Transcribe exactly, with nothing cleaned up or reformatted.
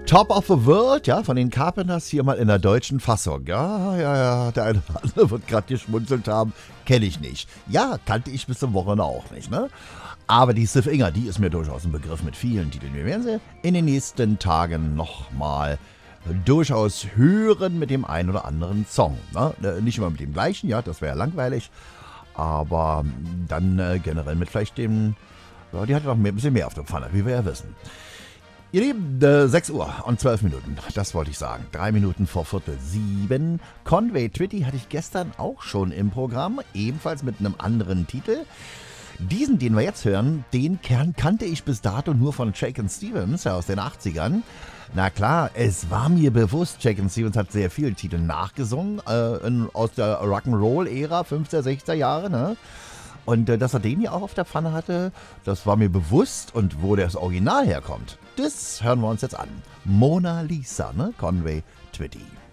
Top of the World, ja, von den Carpenters hier mal in der deutschen Fassung. Ja, ja, ja, der eine oder andere wird gerade geschmunzelt haben. Kenne ich nicht. Ja, kannte ich bis zum Wochenende auch nicht, ne? Aber die Sif Inger, die ist mir durchaus ein Begriff mit vielen Titeln. Wir werden sie in den nächsten Tagen nochmal durchaus hören mit dem einen oder anderen Song. Ne? Nicht immer mit dem gleichen, ja, das wäre ja langweilig. Aber dann äh, generell mit vielleicht dem, ja, die hat noch ein bisschen mehr auf der Pfanne, wie wir ja wissen. Ihr Lieben, äh, sechs Uhr und zwölf Minuten, das wollte ich sagen. Drei Minuten vor Viertel sieben. Conway Twitty hatte ich gestern auch schon im Programm, ebenfalls mit einem anderen Titel. Diesen, den wir jetzt hören, den Kern kannte ich bis dato nur von Shakin' Stevens, ja, aus den achtzigern. Na klar, es war mir bewusst, Shakin' Stevens hat sehr viele Titel nachgesungen, äh, in, aus der Rock'n'Roll-Ära, fünfziger, sechziger Jahre, ne? Und äh, dass er den hier auch auf der Pfanne hatte, das war mir bewusst. Und wo das Original herkommt, das hören wir uns jetzt an. Mona Lisa, ne? Conway Twitty.